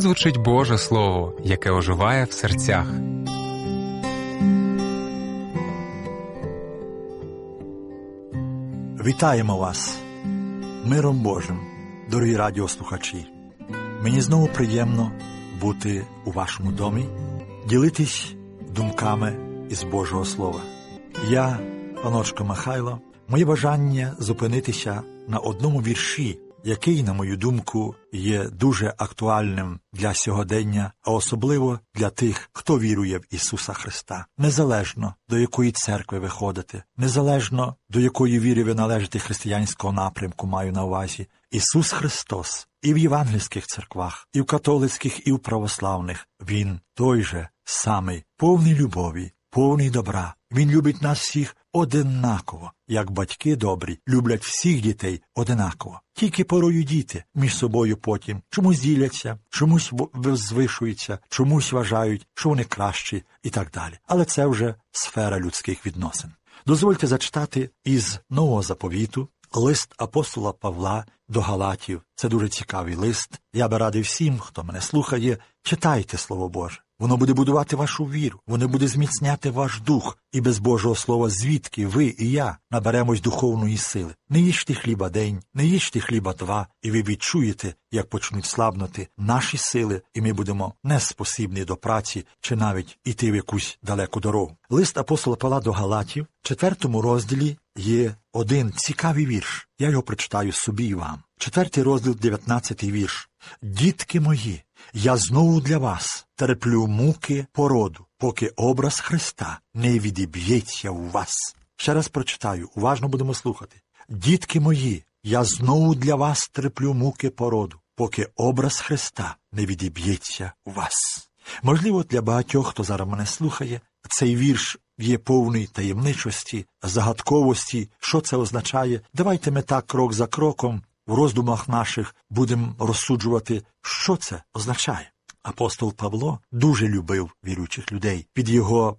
звучить Боже Слово, яке оживає в серцях. Вітаємо вас, миром Божим, дорогі радіослухачі. Мені знову приємно бути у вашому домі, ділитись думками із Божого Слова. Я, паночко Михайло, моє бажання зупинитися на одному вірші, який, на мою думку, є дуже актуальним для сьогодення, а особливо для тих, хто вірує в Ісуса Христа. Незалежно, до якої церкви ви ходите, незалежно, до якої віри ви належите християнського напрямку, маю на увазі, Ісус Христос і в євангельських церквах, і в католицьких, і в православних, Він той же самий, повний любові, повний добра. Він любить нас всіх одинаково, як батьки добрі люблять всіх дітей одинаково. Тільки порою діти між собою потім чомусь діляться, чомусь звишуються, чомусь вважають, що вони кращі і так далі. Але це вже сфера людських відносин. Дозвольте зачитати із Нового Заповіту лист апостола Павла до Галатів. Це дуже цікавий лист. Я би радив всім, хто мене слухає, читайте Слово Боже. Воно буде будувати вашу віру, воно буде зміцняти ваш дух. І без Божого Слова звідки ви і я наберемось духовної сили. Не їжте хліба день, не їжте хліба два, і ви відчуєте, як почнуть слабнути наші сили, і ми будемо неспосібні до праці чи навіть іти в якусь далеку дорогу. Лист апостола Павла до Галатів, 4 розділі, є один цікавий вірш. Я його прочитаю собі і вам. 4 розділ, 19 вірш. «Дітки мої, я знову для вас терплю муки породу, поки образ Христа не відіб'ється у вас». Ще раз прочитаю, уважно будемо слухати. «Дітки мої, я знову для вас терплю муки породу, поки образ Христа не відіб'ється у вас». Можливо, для багатьох, хто зараз мене слухає, цей вірш є повний таємничості, загадковості. Що це означає? Давайте ми так крок за кроком в роздумах наших будемо розсуджувати, що це означає. Апостол Павло дуже любив віруючих людей. Від його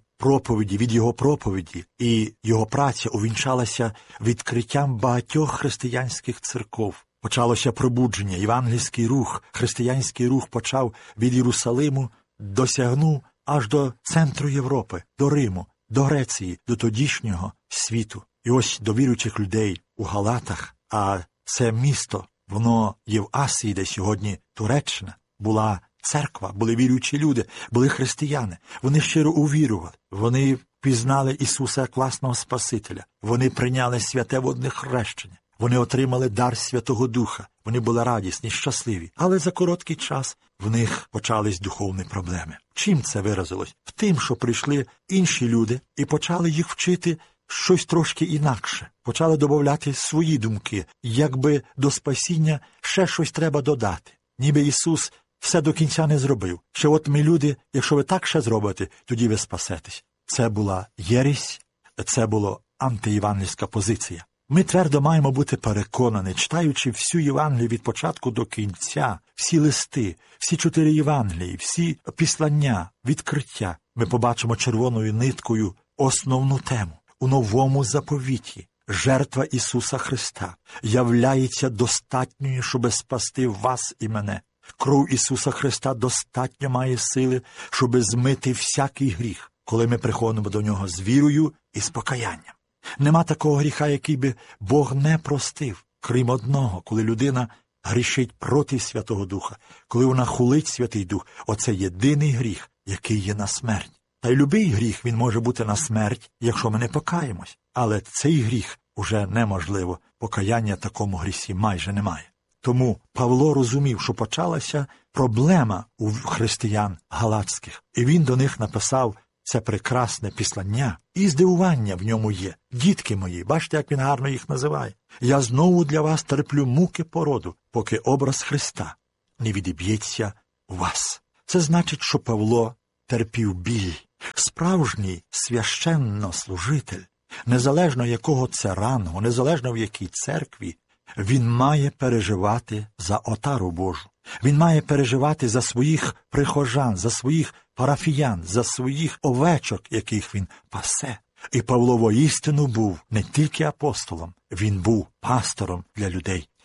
проповіді і його праця увінчалася відкриттям багатьох християнських церков. Почалося пробудження, євангельський рух, християнський рух почав від Єрусалиму, досягнув аж до центру Європи, до Риму, до Греції, до тодішнього світу. І ось до віруючих людей у Галатах, а це місто, воно є в Асії, де сьогодні Туреччина, була церква, були віруючі люди, були християни. Вони щиро увірували, вони пізнали Ісуса як власного Спасителя, вони прийняли святе водне хрещення, вони отримали дар Святого Духа, вони були радісні, щасливі. Але за короткий час в них почались духовні проблеми. Чим це виразилось? В тим, що прийшли інші люди і почали їх вчити щось трошки інакше. Почали додавати свої думки, якби до спасіння ще щось треба додати. Ніби Ісус все до кінця не зробив. Що от ми люди, якщо ви так ще зробите, тоді ви спасетесь. Це була єресь, це була антиєвангельська позиція. Ми твердо маємо бути переконані, читаючи всю Євангелію від початку до кінця, всі листи, всі 4 Євангелії, всі післання, відкриття, ми побачимо червоною ниткою основну тему. У Новому Заповіті жертва Ісуса Христа являється достатньою, щоб спасти вас і мене. Кров Ісуса Христа достатньо має сили, щоб змити всякий гріх, коли ми приходимо до Нього з вірою і з покаянням. Нема такого гріха, який би Бог не простив, крім одного, коли людина грішить проти Святого Духа, коли вона хулить Святий Дух. Оце єдиний гріх, який є на смерть. Та й любий гріх, він може бути на смерть, якщо ми не покаємось. Але цей гріх уже неможливо. Покаяння такому грісі майже немає. Тому Павло розумів, що почалася проблема у християн галатських. І він до них написав це прекрасне післання. І здивування в ньому є. Дітки мої, бачите, як він гарно їх називає. Я знову для вас терплю муки породу, поки образ Христа не відіб'ється у вас. Це значить, що Павло терпів біль. Справжній священнослужитель, незалежно якого це рангу, незалежно в якій церкві, він має переживати за отару Божу. Він має переживати за своїх прихожан, за своїх парафіян, за своїх овечок, яких він пасе. І Павло воістину був не тільки апостолом, він був пастором для людей.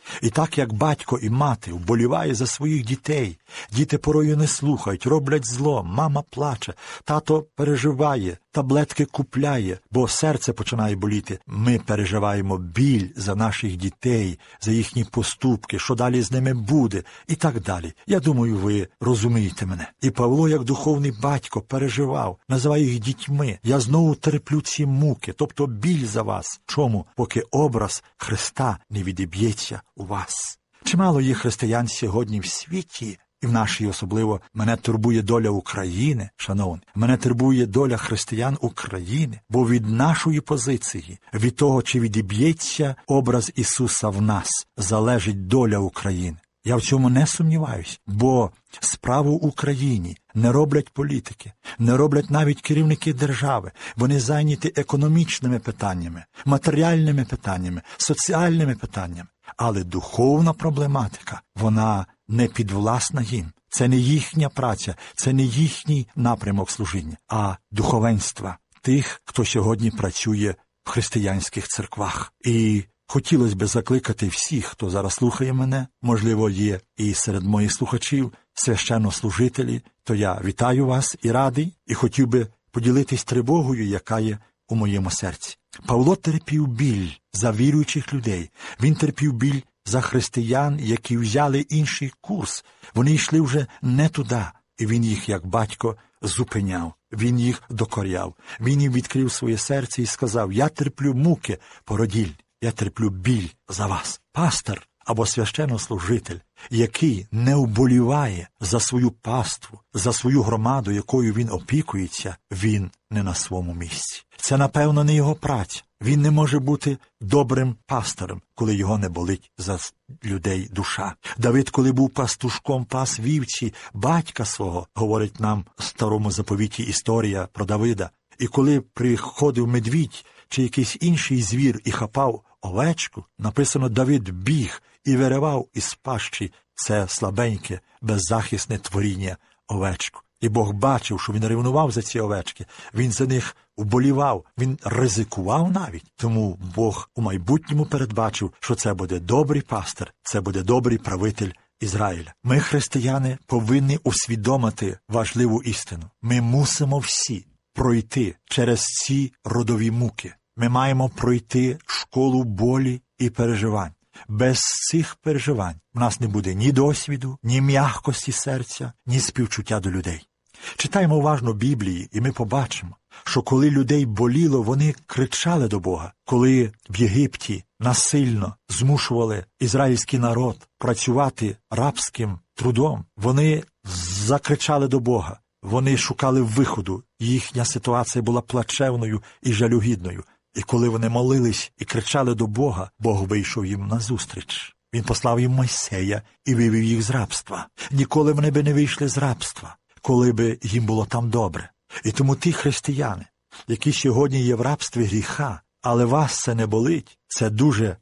І так, як батько і мати вболіває за своїх дітей, діти порою не слухають, роблять зло, мама плаче, тато переживає, таблетки купляє, бо серце починає боліти. Ми переживаємо біль за наших дітей, за їхні поступки, що далі з ними буде і так далі. Я думаю, ви розумієте мене. І Павло, як духовний батько, переживав, називає їх дітьми. Я знову терплю ці муки, тобто біль за вас. Чому? Поки образ Христа не відіб'ється у вас. Чимало є християн сьогодні в світі, і в нашій особливо мене турбує доля України, шановні. Мене турбує доля християн України, бо від нашої позиції, від того, чи відіб'ється образ Ісуса в нас, залежить доля України. Я в цьому не сумніваюсь, бо справу в Україні не роблять політики, не роблять навіть керівники держави. Вони зайняті економічними питаннями, матеріальними питаннями, соціальними питаннями. Але духовна проблематика, вона не підвласна їм. Це не їхня праця, це не їхній напрямок служіння, а духовенства тих, хто сьогодні працює в християнських церквах. І хотілося б закликати всіх, хто зараз слухає мене, можливо, є і серед моїх слухачів священнослужителі, то я вітаю вас і радий, і хотів би поділитись тривогою, яка є у моєму серці. Павло терпів біль за віруючих людей. Він терпів біль за християн, які взяли інший курс. Вони йшли вже не туди, і він їх, як батько, зупиняв. Він їх докоряв. Він їм відкрив своє серце і сказав: «Я терплю муки породільні, я терплю біль за вас». Пастор або священнослужитель, який не вболіває за свою паству, за свою громаду, якою він опікується, він не на своєму місці. Це, напевно, не його праця. Він не може бути добрим пастором, коли його не болить за людей душа. Давид, коли був пастушком, пас вівці батька свого, говорить нам в Старому заповіті історія про Давида. І коли приходив медвідь чи якийсь інший звір і хапав овечку, написано, Давид біг і виривав із пащі це слабеньке, беззахисне творіння овечку. І Бог бачив, що він ревнував за ці овечки, він за них вболівав, він ризикував навіть. Тому Бог у майбутньому передбачив, що це буде добрий пастир, це буде добрий правитель Ізраїля. Ми, християни, повинні усвідомити важливу істину. Ми мусимо всі пройти через ці родові муки. Ми маємо пройти школу болі і переживань. Без цих переживань в нас не буде ні досвіду, ні м'якості серця, ні співчуття до людей. Читаємо уважно Біблії, і ми побачимо, що коли людей боліло, вони кричали до Бога. Коли в Єгипті насильно змушували ізраїльський народ працювати рабським трудом, вони закричали до Бога. Вони шукали виходу, їхня ситуація була плачевною і жалюгідною. І коли вони молились і кричали до Бога, Бог вийшов їм назустріч. Він послав їм Мойсея і вивів їх з рабства. Ніколи вони би не вийшли з рабства, коли би їм було там добре. І тому ті християни, які сьогодні є в рабстві гріха, але вас це не болить, це дуже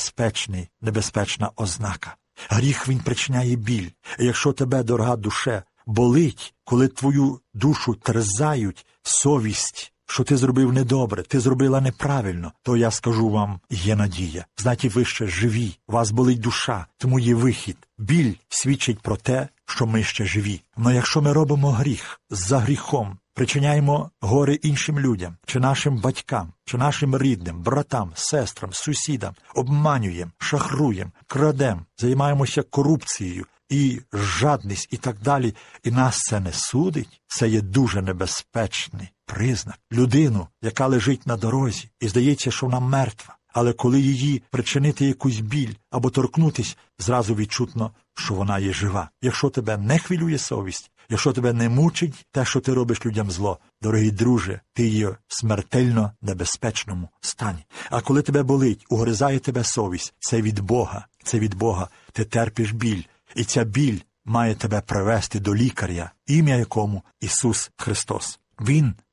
небезпечна ознака. Гріх, він причиняє біль. І якщо тебе, дорога душе, болить, коли твою душу терзають совість, що ти зробив недобре, ти зробила неправильно, то я скажу вам, є надія. Знаєте, ви ще живі, у вас болить душа, тому є вихід. Біль свідчить про те, що ми ще живі. Но якщо ми робимо гріх, за гріхом причиняємо горе іншим людям, чи нашим батькам, чи нашим рідним, братам, сестрам, сусідам, обманюємо, шахруємо, крадемо, займаємося корупцією, і жадність і так далі, і нас це не судить, це є дуже небезпечний признак. Людину, яка лежить на дорозі, і здається, що вона мертва, але коли її причинити якусь біль або торкнутись, зразу відчутно, що вона є жива. Якщо тебе не хвилює совість, якщо тебе не мучить те, що ти робиш людям зло, дорогий друже, ти є в смертельно небезпечному стані. А коли тебе болить, угризає тебе совість, це від Бога, ти терпиш біль. І ця біль має тебе привести до лікаря, ім'я якому Ісус Христос. Він